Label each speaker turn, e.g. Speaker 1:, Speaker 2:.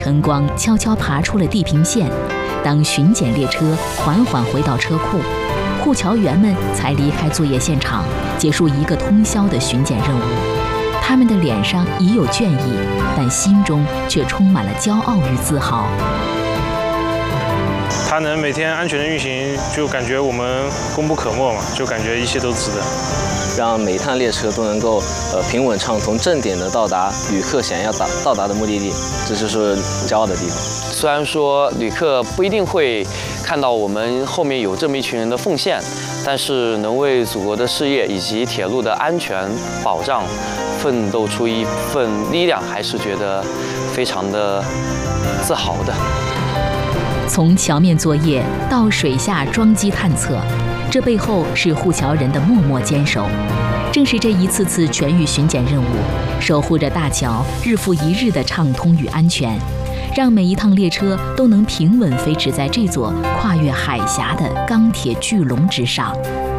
Speaker 1: 晨光悄悄爬出了地平线，当巡检列车缓缓回到车库，护桥员们才离开作业现场，结束一个通宵的巡检任务。他们的脸上已有倦意，但心中却充满了骄傲与自豪。
Speaker 2: 它能每天安全的运行，就感觉我们功不可没嘛，就感觉一切都值得。
Speaker 3: 让每一趟列车都能够平稳畅通，正点的到达旅客想要到达的目的地，这就是骄傲的地方。
Speaker 4: 虽然说旅客不一定会看到我们后面有这么一群人的奉献，但是能为祖国的事业以及铁路的安全保障奋斗出一份力量，还是觉得非常的自豪的。
Speaker 1: 从桥面作业到水下装机探测，这背后是护桥人的默默坚守。正是这一次次全域巡检任务，守护着大桥日复一日的畅通与安全，让每一趟列车都能平稳飞驰在这座跨越海峡的钢铁巨龙之上。